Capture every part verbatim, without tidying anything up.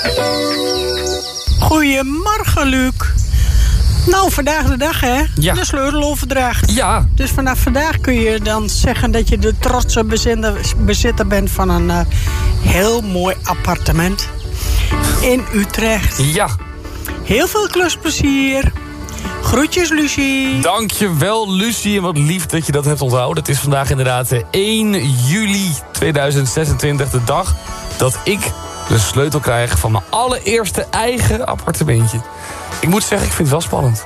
Goedemorgen, Luc. Nou, vandaag de dag, hè? Ja. De sleutel overdraagt. Ja. Dus vanaf vandaag kun je dan zeggen dat je de trotse bezitter, bezitter bent van een uh, heel mooi appartement in Utrecht. Ja. Heel veel klusplezier. Groetjes, Lucie. Dankjewel, Lucie. En wat lief dat je dat hebt onthouden. Het is vandaag inderdaad één juli tweeduizend zesentwintig, de dag dat ik de sleutel krijg van mijn allereerste eigen appartementje. Ik moet zeggen, ik vind het wel spannend.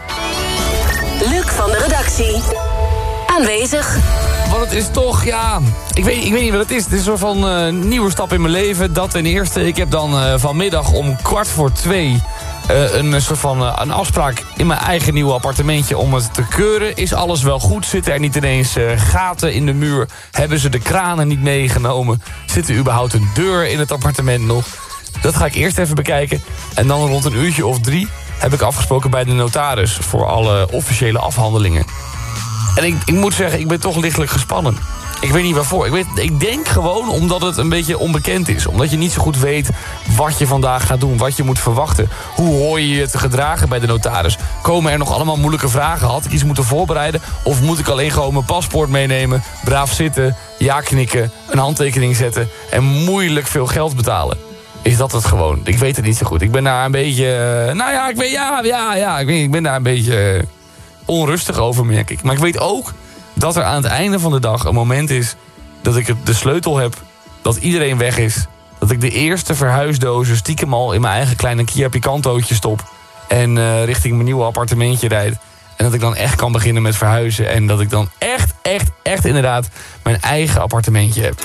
Luc van de redactie. Aanwezig. Want het is toch, ja, ik weet, ik weet niet wat het is. Het is een soort van uh, nieuwe stap in mijn leven. Dat ten eerste, ik heb dan uh, vanmiddag om kwart voor twee... Uh, een soort van uh, een afspraak in mijn eigen nieuwe appartementje om het te keuren. Is alles wel goed? Zitten er niet ineens uh, gaten in de muur? Hebben ze de kranen niet meegenomen? Zit er überhaupt een deur in het appartement nog? Dat ga ik eerst even bekijken. En dan rond een uurtje of drie heb ik afgesproken bij de notaris voor alle officiële afhandelingen. En ik, ik moet zeggen, ik ben toch lichtelijk gespannen. Ik weet niet waarvoor. Ik, weet, ik denk gewoon omdat het een beetje onbekend is. Omdat je niet zo goed weet wat je vandaag gaat doen. Wat je moet verwachten. Hoe hoor je je te gedragen bij de notaris? Komen er nog allemaal moeilijke vragen? Had ik iets moeten voorbereiden? Of moet ik alleen gewoon mijn paspoort meenemen? Braaf zitten, ja knikken, een handtekening zetten en moeilijk veel geld betalen? Is dat het gewoon? Ik weet het niet zo goed. Ik ben daar een beetje... Uh, nou ja, ik weet, ja, ja, ja. Ik, weet, ik ben daar een beetje uh, onrustig over, merk ik. Maar ik weet ook dat er aan het einde van de dag een moment is dat ik de sleutel heb, dat iedereen weg is, dat ik de eerste verhuisdozen stiekem al in mijn eigen kleine Kia Picantootje stop en uh, richting mijn nieuwe appartementje rijd. En dat ik dan echt kan beginnen met verhuizen en dat ik dan echt, echt, echt inderdaad mijn eigen appartementje heb.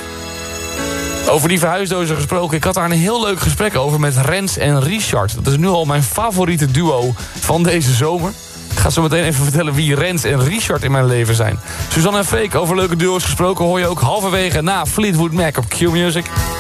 Over die verhuisdozen gesproken, ik had daar een heel leuk gesprek over met Rens en Richard. Dat is nu al mijn favoriete duo van deze zomer. Ik ga zo meteen even vertellen wie Rens en Richard in mijn leven zijn. Suzanne en Freek, over leuke duo's gesproken, hoor je ook halverwege na Fleetwood Mac op Q Music.